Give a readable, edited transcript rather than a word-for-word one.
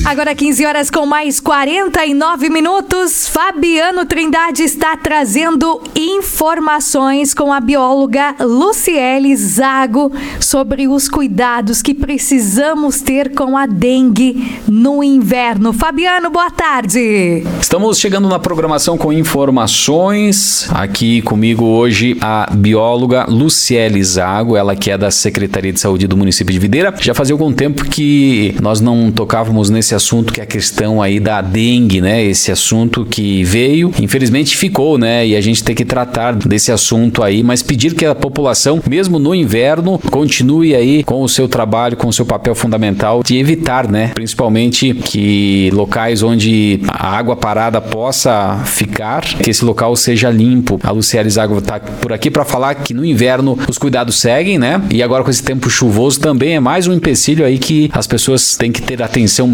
Agora 15 horas com mais 49 minutos. Fabiano Trindade está trazendo informações com a bióloga Luciele Zago sobre os cuidados que precisamos ter com a dengue no inverno. Fabiano, boa tarde. Estamos chegando na programação com informações. Aqui comigo hoje a bióloga Luciele Zago, ela que é da Secretaria de Saúde do município de Videira. Já fazia algum tempo que nós não tocávamos nesse assunto, que é a questão aí da dengue, né? Esse assunto que veio, infelizmente ficou, né? E a gente tem que tratar desse assunto aí, mas pedir que a população, mesmo no inverno, continue aí com o seu trabalho, com o seu papel fundamental de evitar, né? Principalmente que locais onde a água parada possa ficar, que esse local seja limpo. A Luciele Zago está por aqui para falar que no inverno os cuidados seguem, né? E agora com esse tempo chuvoso também é mais um empecilho aí que as pessoas têm que ter atenção